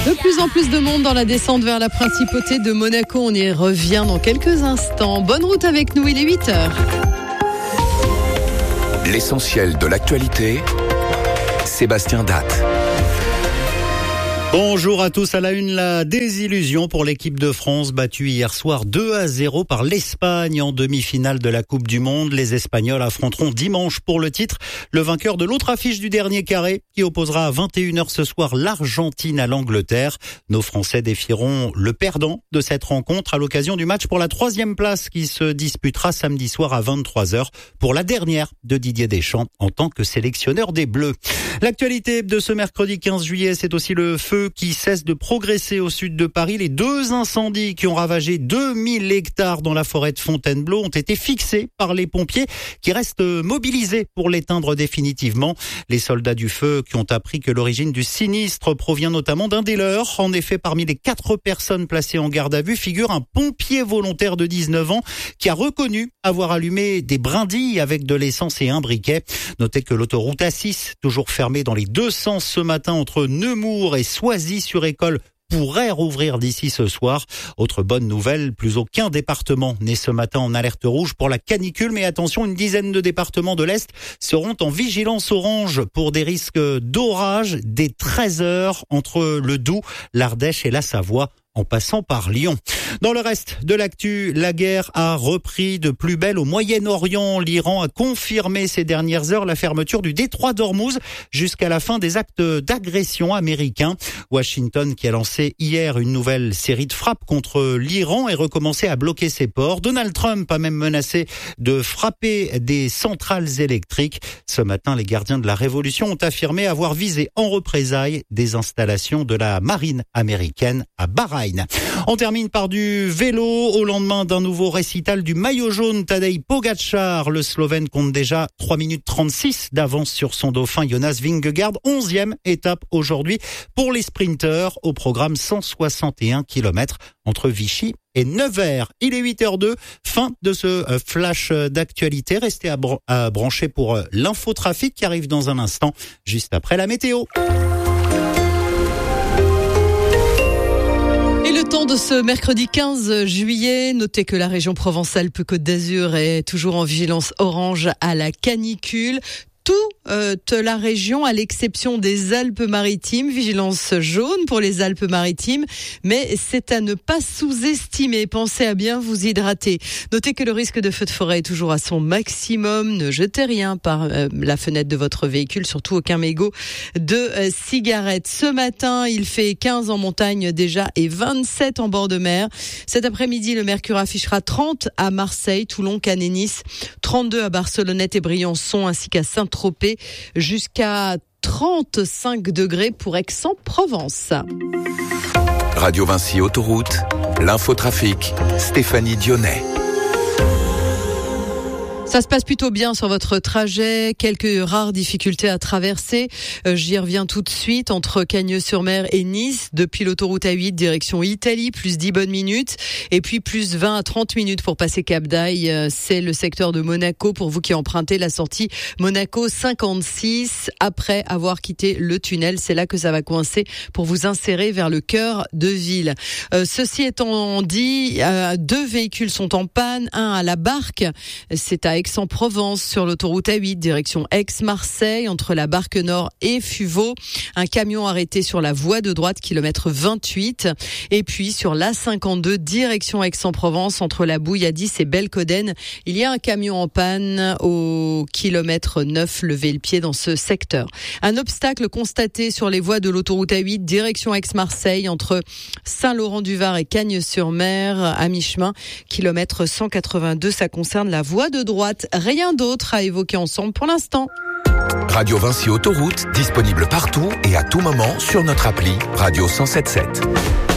De plus en plus de monde dans la descente vers la principauté de Monaco. On y revient dans quelques instants. Bonne route avec nous, il est 8h. L'essentiel de l'actualité, Sébastien Datte. Bonjour à tous. À la une, la désillusion pour l'équipe de France battue hier soir 2-0 par l'Espagne en demi-finale de la Coupe du Monde. Les Espagnols affronteront dimanche pour le titre le vainqueur de l'autre affiche du dernier carré qui opposera à 21h ce soir l'Argentine à l'Angleterre. Nos Français défieront le perdant de cette rencontre à l'occasion du match pour la 3e place qui se disputera samedi soir à 23h pour la dernière de Didier Deschamps en tant que sélectionneur des Bleus. L'actualité de ce mercredi 15 juillet, c'est aussi le feu qui cesse de progresser au sud de Paris. Les 2 incendies qui ont ravagé 2000 hectares dans la forêt de Fontainebleau ont été fixés par les pompiers qui restent mobilisés pour l'éteindre définitivement. Les soldats du feu qui ont appris que l'origine du sinistre provient notamment d'un des leurs. En effet, parmi les 4 personnes placées en garde à vue figure un pompier volontaire de 19 ans qui a reconnu avoir allumé des brindilles avec de l'essence et un briquet. Notez que l'autoroute A6, toujours fermée dans les 2 sens ce matin entre Nemours et Soisy-sur-École, pourrait rouvrir d'ici ce soir. Autre bonne nouvelle, plus aucun département n'est ce matin en alerte rouge pour la canicule, mais attention, une dizaine de départements de l'Est seront en vigilance orange pour des risques d'orage dès 13h entre le Doubs, l'Ardèche et la Savoie, en passant par Lyon. Dans le reste de l'actu, la guerre a repris de plus belle au Moyen-Orient. L'Iran a confirmé ces dernières heures la fermeture du détroit d'Ormuz jusqu'à la fin des actes d'agression américains. Washington, qui a lancé hier une nouvelle série de frappes contre l'Iran et recommencé à bloquer ses ports. Donald Trump a même menacé de frapper des centrales électriques. Ce matin, les gardiens de la révolution ont affirmé avoir visé en représailles des installations de la marine américaine à Bahreïn. On termine par du vélo. Au lendemain d'un nouveau récital du maillot jaune, Tadej Pogačar, le Slovène, compte déjà 3 minutes 36 d'avance sur son dauphin Jonas Vingegaard. 11e étape aujourd'hui pour les sprinteurs au programme 161 km entre Vichy et Nevers. Il est 8h02, fin de ce flash d'actualité. Restez à brancher pour l'infotrafic qui arrive dans un instant, juste après la météo. Temps de ce mercredi 15 juillet, notez que la région Provence-Alpes-Côte d'Azur est toujours en vigilance orange à la canicule. Toute la région, à l'exception des Alpes-Maritimes, vigilance jaune pour les Alpes-Maritimes, mais c'est à ne pas sous-estimer. Pensez à bien vous hydrater. Notez que le risque de feu de forêt est toujours à son maximum. Ne jetez rien par la fenêtre de votre véhicule, surtout aucun mégot de cigarette. Ce matin, il fait 15 en montagne déjà et 27 en bord de mer. Cet après-midi, le mercure affichera 30 à Marseille, Toulon, Cannes et Nice, 32 à Barcelonnette et Briançon ainsi qu'à Saint-Tropez, jusqu'à 35 degrés pour Aix-en-Provence. Radio Vinci Autoroute, l'infotrafic, Stéphanie Dionnet. Ça se passe plutôt bien sur votre trajet. Quelques rares difficultés à traverser. J'y reviens tout de suite. Entre Cagnes-sur-Mer et Nice, depuis l'autoroute A8, direction Italie, plus 10 bonnes minutes. Et puis plus 20 à 30 minutes pour passer Cap d'Aille. C'est le secteur de Monaco pour vous qui empruntez la sortie Monaco 56. Après avoir quitté le tunnel, c'est là que ça va coincer pour vous insérer vers le cœur de ville. Ceci étant dit, 2 véhicules sont en panne. Un à la Barque. C'est à Aix-en-Provence sur l'autoroute A8 direction Aix-Marseille entre la Barque Nord et Fuveau. Un camion arrêté sur la voie de droite kilomètre 28 et puis sur l'A52 direction Aix-en-Provence entre la Bouilladis et Belcoden. Il y a un camion en panne au kilomètre 9, levez le pied dans ce secteur. Un obstacle constaté sur les voies de l'autoroute A8 direction Aix-Marseille entre Saint-Laurent-du-Var et Cagnes-sur-Mer à mi-chemin, kilomètre 182, ça concerne la voie de droite. Rien d'autre à évoquer ensemble pour l'instant. Radio Vinci Autoroute, disponible partout et à tout moment sur notre appli Radio 107.7.